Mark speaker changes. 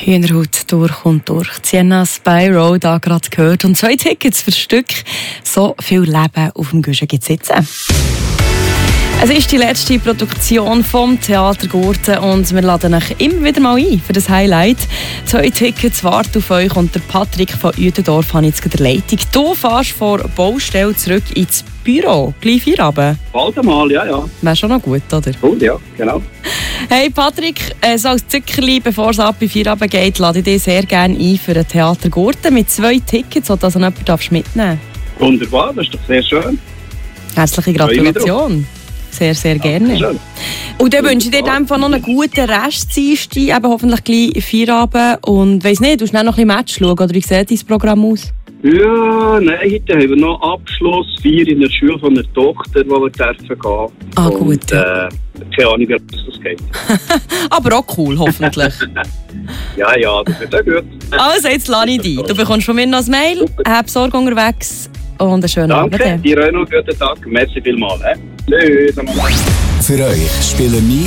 Speaker 1: Hühnerhaut durch und durch. Sienna Spyro da gerade gehört. Und 2 Tickets für das Stück. So viel Leben auf dem Guschen gibt es jetzt. Es ist die letzte Produktion vom Theater Gurten und wir laden euch immer wieder mal ein für das Highlight. 2 Tickets warten auf euch und der Patrick von Uetendorf hat jetzt die Leitung. Du fährst vor der Baustelle zurück ins Büro, gleich Feierabend.
Speaker 2: Bald einmal, ja.
Speaker 1: Wäre schon noch gut, oder?
Speaker 2: Gut, ja, genau.
Speaker 1: Hey Patrick, so als Zückerli, bevor es ab in Feierabend geht, lade ich dich sehr gerne ein für den Theater Gurten mit 2 Tickets, die du also jemand mitnehmen darfst.
Speaker 2: Wunderbar, das ist doch sehr schön.
Speaker 1: Herzliche Gratulation. Sehr, sehr gerne.
Speaker 2: Schön.
Speaker 1: Und dann wünsche ich dir einfach noch einen guten Restdienstag, eben hoffentlich gleich Feierabend. Und weiss nicht, du musst noch ein bisschen Match schauen, oder wie sieht dein Programm aus?
Speaker 2: Ja, nein, heute haben wir noch Abschlussfeier in der Schule von einer Tochter, wo wir dürfen gehen.
Speaker 1: Ah, gut.
Speaker 2: Und, keine Ahnung, wie das geht.
Speaker 1: Aber auch cool, hoffentlich.
Speaker 2: Ja, das wird auch gut.
Speaker 1: Also, jetzt lade ich dich. Du bekommst von mir noch ein Mail. Hab Sorge unterwegs und einen schönen Abend.
Speaker 2: Danke, dir auch noch einen guten Tag. Merci vielmals. Tschüss.
Speaker 3: Für euch spielen wir